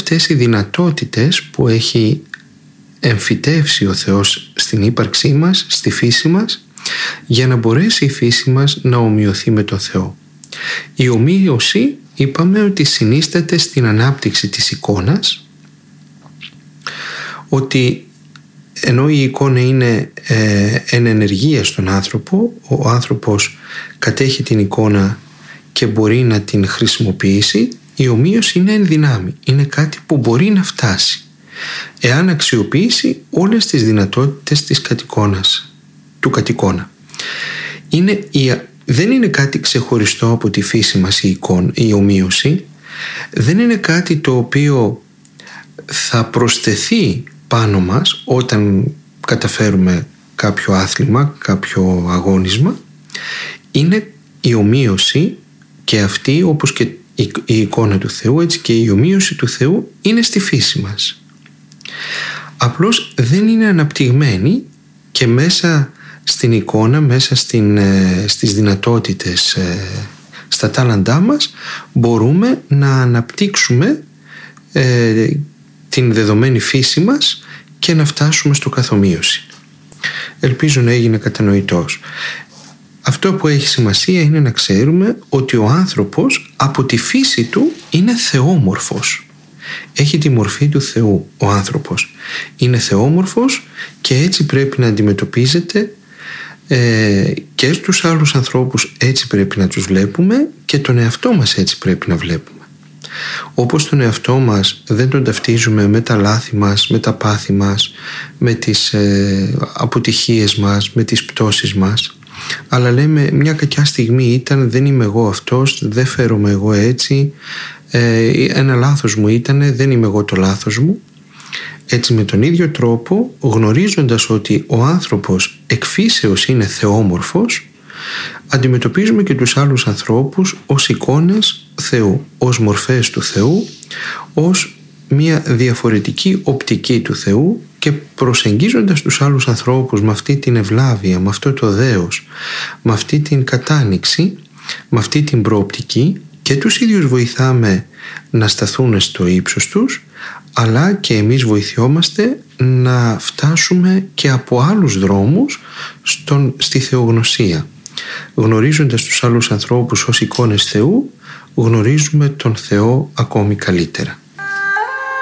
αυτές οι δυνατότητες που έχει εμφυτεύσει ο Θεός στην ύπαρξή μας, στη φύση μας, για να μπορέσει η φύση μας να ομοιωθεί με τον Θεό. Η ομοίωση είπαμε ότι συνίσταται στην ανάπτυξη της εικόνας, ότι ενώ η εικόνα είναι εν ενεργεία στον άνθρωπο, ο άνθρωπος κατέχει την εικόνα και μπορεί να την χρησιμοποιήσει, η ομοίωση είναι εν δυνάμει, είναι κάτι που μπορεί να φτάσει εάν αξιοποιήσει όλες τις δυνατότητες της κατοικώνας, του κατοικώνα. Δεν είναι κάτι ξεχωριστό από τη φύση μας η ομοίωση, δεν είναι κάτι το οποίο θα προσθεθεί πάνω μας όταν καταφέρουμε κάποιο άθλημα, κάποιο αγώνισμα. Είναι η ομοίωση και αυτή, όπως και η εικόνα του Θεού, έτσι και η ομοίωση του Θεού είναι στη φύση μας. Απλώς δεν είναι αναπτυγμένη και μέσα στην εικόνα, μέσα στις δυνατότητες, στα τάλαντά μας, μπορούμε να αναπτύξουμε την δεδομένη φύση μας και να φτάσουμε στο καθομοίωση. Ελπίζω να έγινε κατανοητός. Αυτό που έχει σημασία είναι να ξέρουμε ότι ο άνθρωπος από τη φύση του είναι θεόμορφος. Έχει τη μορφή του Θεού ο άνθρωπος. Είναι θεόμορφος και έτσι πρέπει να αντιμετωπίζεται και στους άλλους ανθρώπους, έτσι πρέπει να τους βλέπουμε και τον εαυτό μας έτσι πρέπει να βλέπουμε. Όπως τον εαυτό μας δεν τον ταυτίζουμε με τα λάθη μας, με τα πάθη μας, με τις αποτυχίες μας, με τις πτώσεις μας, αλλά λέμε μια κακιά στιγμή ήταν, δεν είμαι εγώ αυτός, δεν φέρομαι εγώ έτσι, ένα λάθος μου ήτανε, δεν είμαι εγώ το λάθος μου. Έτσι με τον ίδιο τρόπο, γνωρίζοντας ότι ο άνθρωπος εκ φύσεως είναι θεόμορφος, αντιμετωπίζουμε και τους άλλους ανθρώπους ως εικόνες Θεού, ως μορφές του Θεού, ως μια διαφορετική οπτική του Θεού, και προσεγγίζοντας τους άλλους ανθρώπους με αυτή την ευλάβεια, με αυτό το δέος, με αυτή την κατάνοιξη, με αυτή την προοπτική, και τους ίδιους βοηθάμε να σταθούν στο ύψος τους, αλλά και εμείς βοηθιόμαστε να φτάσουμε και από άλλους δρόμους στη θεογνωσία. Γνωρίζοντας τους άλλους ανθρώπους ως εικόνες Θεού, γνωρίζουμε τον Θεό ακόμη καλύτερα.